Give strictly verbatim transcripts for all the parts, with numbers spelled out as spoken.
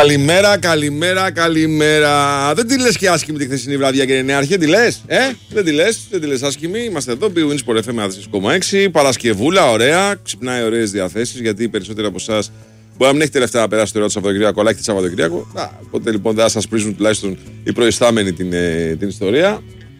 Καλημέρα, καλημέρα, καλημέρα. Δεν τη λες και άσχημη τη χθεσινή βραδιά, κύριε Νεάρχε, τη λες, ε? Δεν τη λες, δεν τη λες άσχημη. Είμαστε εδώ, Big Win Sport εφ εμ εκατό κόμμα έξι. Παρασκευούλα, ωραία. Ξυπνάει ωραίες διαθέσεις, γιατί οι περισσότεροι από εσάς μπορεί να μην έχετε λεφτά να περάσει το ωραίο το Σαββατοκύριακο, αλλά έχετε Σαββατοκύριακο. Οπότε λοιπόν δεν θα σας πρίζουν τουλάχιστον οι προϊστάμενοι την, ε, την ιστορία.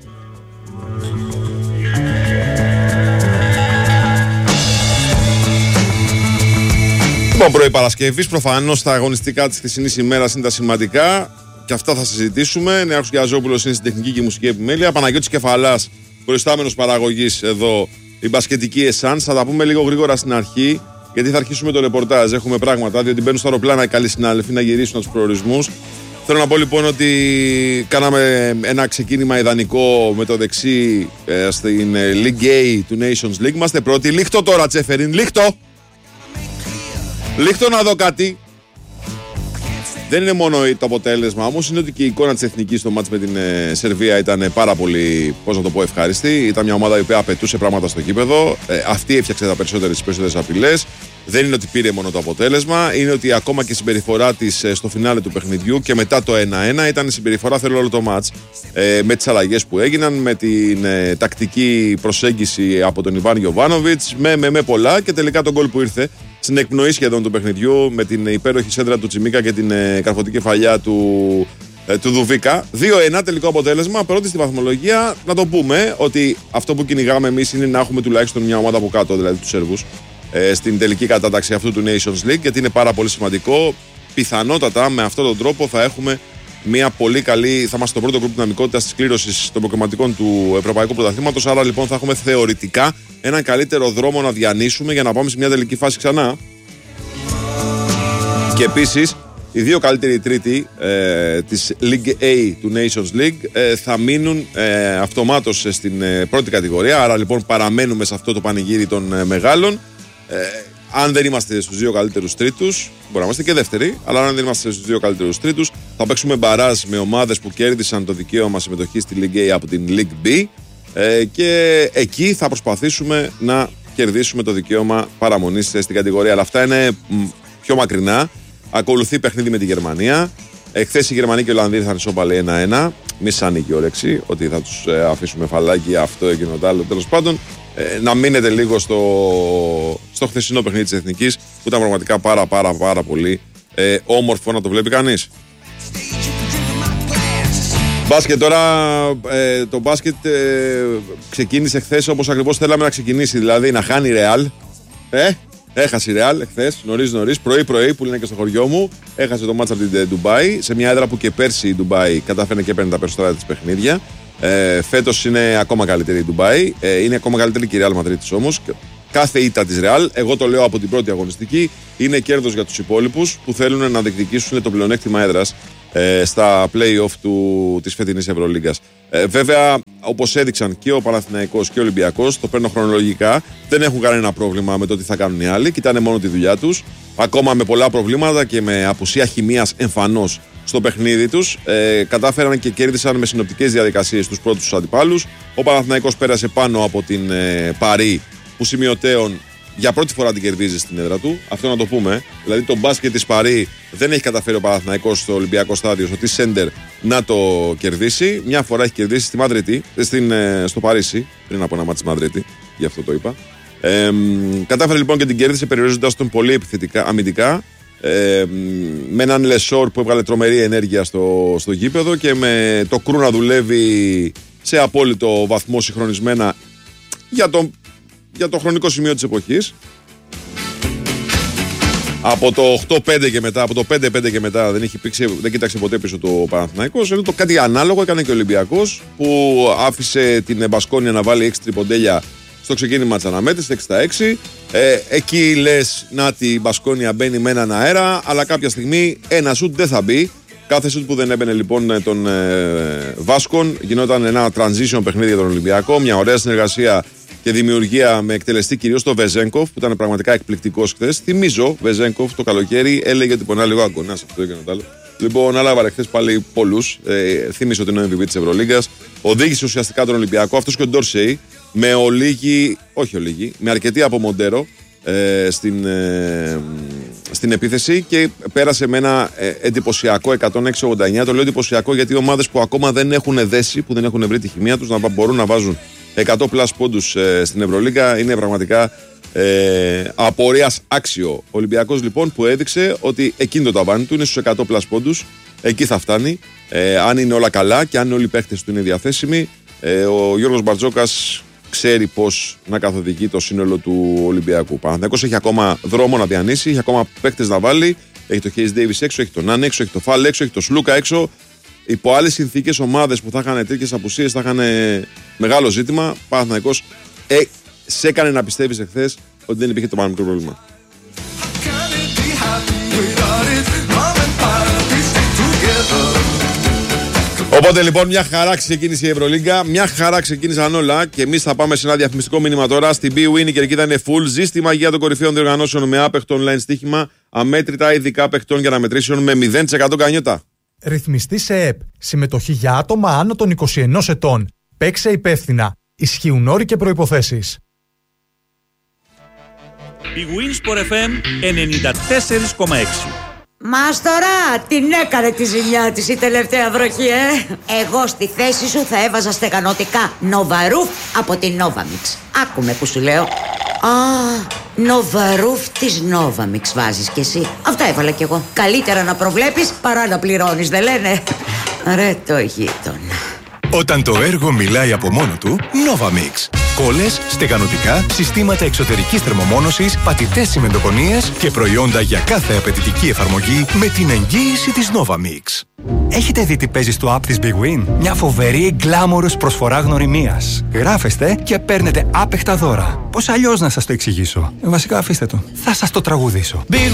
Λοιπόν, πρωί Παρασκευής, προφανώς τα αγωνιστικά της χθεσινής ημέρας είναι τα σημαντικά και αυτά θα συζητήσουμε. Νεάρχος Γιαζόπουλος είναι στην τεχνική και μουσική επιμέλεια. Παναγιώτης Κεφαλάς, προϊστάμενος παραγωγής εδώ, η μπασκετική εσάνς. Θα τα πούμε λίγο γρήγορα στην αρχή, γιατί θα αρχίσουμε το ρεπορτάζ. Έχουμε πράγματα, διότι μπαίνουν στα αεροπλάνα οι καλοί συνάδελφοι να γυρίσουν τους προορισμούς. Θέλω να πω λοιπόν ότι κάναμε ένα ξεκίνημα ιδανικό με το δεξί ε, στην ε, League A του Nations League. Είμαστε πρώτοι. Λίχτω τώρα, Τσέφεριν, λίχτω! Λίχτω να δω κάτι. Δεν είναι μόνο το αποτέλεσμα, όμως είναι ότι και η εικόνα της εθνικής στο μάτς με την ε, Σερβία ήταν πάρα πολύ, πώς να το πω, ευχάριστη. Ήταν μια ομάδα η οποία απαιτούσε πράγματα στο γήπεδο. Ε, αυτή έφτιαξε τα περισσότερες, τις περισσότερες απειλές. Δεν είναι ότι πήρε μόνο το αποτέλεσμα, είναι ότι ακόμα και η συμπεριφορά της ε, στο φινάλε του παιχνιδιού και μετά το ένα ένα ήταν η συμπεριφορά, θέλω όλο το μάτς. Ε, με τις αλλαγές που έγιναν, με την ε, τακτική προσέγγιση από τον Ιβάν Γιοβάνοβιτς, με, με, με πολλά και τελικά τον γκολ που ήρθε στην εκπνοή σχεδόν του παιχνιδιού με την υπέροχη σέντρα του Τσιμίκα και την ε, καρφωτή κεφαλιά του, ε, του Δουβίκα. δύο ένα τελικό αποτέλεσμα. Πρώτη στη βαθμολογία, να το πούμε ότι αυτό που κυνηγάμε εμείς είναι να έχουμε τουλάχιστον μια ομάδα από κάτω, δηλαδή τους Σέρβους, ε, στην τελική κατάταξη αυτού του Nations League, γιατί είναι πάρα πολύ σημαντικό. Πιθανότατα με αυτόν τον τρόπο θα έχουμε μια πολύ καλή, θα είμαστε το πρώτο γκρουπ δυναμικότητας της κλήρωσης των προκριματικών του Ευρωπαϊκού Πρωταθλήματος. Άρα λοιπόν θα έχουμε θεωρητικά έναν καλύτερο δρόμο να διανύσουμε για να πάμε σε μια τελική φάση ξανά. Και επίσης, οι δύο καλύτεροι τρίτοι ε, της League A του Nations League ε, θα μείνουν ε, αυτομάτως στην ε, πρώτη κατηγορία. Άρα λοιπόν παραμένουμε σε αυτό το πανηγύρι των ε, μεγάλων. Ε, αν δεν είμαστε στους δύο καλύτερους τρίτους, μπορεί να είμαστε και δεύτεροι, αλλά αν δεν είμαστε στους δύο καλύτερους τρίτους, θα παίξουμε μπαράζ με ομάδες που κέρδισαν το δικαίωμα συμμετοχή στη League A από την League B ε, και εκεί θα προσπαθήσουμε να κερδίσουμε το δικαίωμα παραμονής στην κατηγορία. Αλλά αυτά είναι πιο μακρινά. Ακολουθεί παιχνίδι με τη Γερμανία. Εχθές οι Γερμανοί και οι Ολλανδοί ήρθαν ισόπαλοι ένα ένα. Μη σαν ανοίγει η όρεξη ότι θα τους ε, αφήσουμε φαλάκι, αυτό, εκείνο, το άλλο. Τέλος πάντων, ε, να μείνετε λίγο στο, στο χθεσινό παιχνίδι της Εθνικής, που ήταν πραγματικά πάρα πάρα πάρα πολύ ε, όμορφο να το βλέπει κανείς. Μπάσκετ τώρα, ε, το μπάσκετ ε, ξεκίνησε χθες όπως ακριβώς θέλαμε να ξεκινήσει, δηλαδή να χάνει η Ρεάλ. Ε, έχασε η Ρεάλ χθες, νωρίς νωρίς, πρωί-πρωί που είναι και στο χωριό μου. Έχασε το μάτσα από την Ντουμπάι, σε μια έδρα που και πέρσι η Ντουμπάι κατάφερε και παίρνει τα περισσότερα της παιχνίδια. Ε, φέτος είναι ακόμα καλύτερη η Ντουμπάι, ε, είναι ακόμα καλύτερη και η Ρεάλ Μαδρίτης όμως. Κάθε ήττα της Ρεάλ, εγώ το λέω από την πρώτη αγωνιστική, είναι κέρδος για τους υπόλοιπους που θέλουν να διεκδικήσουν το πλεονέκτημα έδρας ε, στα play-off του, της φετινής Ευρωλίγκας. Ε, βέβαια, όπως έδειξαν και ο Παναθηναϊκός και ο Ολυμπιακός, το παίρνω χρονολογικά, δεν έχουν κανένα πρόβλημα με το τι θα κάνουν οι άλλοι, κοιτάνε μόνο τη δουλειά τους. Ακόμα με πολλά προβλήματα και με απουσία χημείας εμφανώς στο παιχνίδι τους, ε, κατάφεραν και κέρδισαν με συνοπτικές διαδικασίες τους πρώτους τους αντιπάλους. Ο Παναθηναϊκός πέρασε πάνω από την ε, Παρί, που σημειωτέων για πρώτη φορά την κερδίζει στην έδρα του. Αυτό να το πούμε. Δηλαδή, το μπάσκετ της Παρί δεν έχει καταφέρει ο Παναθηναϊκός στο Ολυμπιακό στάδιο, στο T-Center, να το κερδίσει. Μια φορά έχει κερδίσει στη Μαδρίτη, στην, στο Παρίσι, πριν από ένα μάτι στη Μαδρίτη. Γι' αυτό το είπα. Ε, κατάφερε λοιπόν και την κέρδισε περιορίζοντας τον πολύ επιθετικά, αμυντικά. Ε, με έναν Λεσόρ που έβγαλε τρομερή ενέργεια στο, στο γήπεδο και με το Κρού να δουλεύει σε απόλυτο βαθμό συγχρονισμένα για το, για το χρονικό σημείο της εποχής. Από το οκτώ πέντε και μετά, από το πέντε πέντε και μετά δεν, έχει πήξει, δεν κοίταξε ποτέ πίσω το Παναθηναϊκός. Ενώ το κάτι ανάλογο έκανε και ο Ολυμπιακός, που άφησε την Μπασκόνια να βάλει έξι τριποντέλια στο ξεκίνημα της αναμέτρησης, εξήντα έξι. Ε, εκεί λες, να τη Μπασκόνια μπαίνει με έναν αέρα, αλλά κάποια στιγμή ένα σουτ δεν θα μπει. Κάθε σουτ που δεν έμπαινε λοιπόν των ε, Βάσκων γινόταν ένα transition παιχνίδι για τον Ολυμπιακό. Μια ωραία συνεργασία και δημιουργία με εκτελεστή κυρίως το Βεζένκοφ, που ήταν πραγματικά εκπληκτικός χθες. Θυμίζω, Βεζένκοφ το καλοκαίρι έλεγε ότι πονά λίγο αγκονάς αυτό και το άλλο. Λοιπόν, αλλά έβαλε χθες πάλι πολλούς. Ε, θύμισε ότι είναι ο εμ βι πι της Ευρωλίγκας. Οδήγησε ουσιαστικά τον Ολυμπιακό, αυτός και ο Ντόρσεϊ, με ολίγη, όχι ολίγη, με αρκετή από Μοντέρο ε, στην, ε, στην επίθεση και πέρασε με ένα ε, εντυπωσιακό εκατόν έξι ογδόντα εννιά. Το λέω εντυπωσιακό γιατί οι ομάδες που ακόμα δεν έχουν δέσει, που δεν έχουν βρει τη χημεία τους, να μπορούν να βάζουν εκατό πλας πόντους ε, στην Ευρωλίγκα, είναι πραγματικά ε, απορίας άξιο. Ο Ολυμπιακός λοιπόν που έδειξε ότι εκείνο το ταβάνι του είναι στους εκατό πλας πόντους, εκεί θα φτάνει, ε, αν είναι όλα καλά και αν όλοι οι παίχτες του είναι διαθέσιμοι. Ε, ο Γιώργος Μπαρτζόκας ξέρει πώς να καθοδηγεί το σύνολο του Ολυμπιακού. Ο Παναθηναϊκός έχει ακόμα δρόμο να διανύσει, έχει ακόμα παίχτες να βάλει. Έχει το Hayes Davis έξω, έχει τον Νάν έξω, έχει το Φαλ έξω, έχει το Σλούκα έξω. Υπό άλλες συνθήκες, ομάδες που θα είχαν τέτοιες απουσίες θα είχαν μεγάλο ζήτημα. Ο Παναθηναϊκός ε, σε έκανε να πιστεύεις εχθές ότι δεν υπήρχε το παραμικρό πρόβλημα. Οπότε λοιπόν μια χαρά ξεκίνησε η Ευρωλίγκα, μια χαρά ξεκίνησαν όλα και εμείς θα πάμε σε ένα διαφημιστικό μήνυμα τώρα. Στην bwin η κερκίδα είναι full, ζήστημα για των κορυφαίων διοργανώσεων με άπεχτο online στοίχημα, αμέτρητα ειδικά παιχτών για αναμετρήσεων με μηδέν τοις εκατό γκανιότα. Ρυθμιστή σε ΕΕΠ. Συμμετοχή για άτομα άνω των είκοσι ενός ετών. Παίξε υπεύθυνα. Ισχύουν όροι και προϋποθέσεις. Η Winsport εφ εμ ενενήντα τέσσερα κόμμα έξι. Μάστορα, την έκανε τη ζημιά της η τελευταία βροχή, ε! Εγώ στη θέση σου θα έβαζα στεγανοτικά Novaroof από την Novamix. Άκουμε που σου λέω. Α, Novaroof της Novamix βάζεις κι εσύ. Αυτά έβαλα κι εγώ. Καλύτερα να προβλέπεις παρά να πληρώνεις, δεν λένε? Ρε το γείτονα. Όταν το έργο μιλάει από μόνο του, Novamix. Κόλλες, στεγανοτικά, συστήματα εξωτερικής θερμομόνωσης, πατητές τσιμεντοκονίες και προϊόντα για κάθε απαιτητική εφαρμογή με την εγγύηση της Novamix. Έχετε δει τι παίζει στο app της Big Win? Μια φοβερή γκλάμορος προσφορά γνωριμίας. Γράφεστε και παίρνετε άπεχτα δώρα. Πώς αλλιώς να σας το εξηγήσω? Ε, βασικά αφήστε το. Θα σας το τραγουδήσω. Big